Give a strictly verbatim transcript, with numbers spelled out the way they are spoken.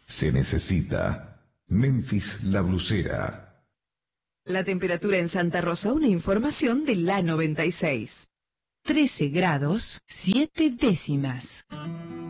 Se necesita. Memphis la Blusera. La temperatura en Santa Rosa, una información de la noventa y seis. trece grados, siete décimas.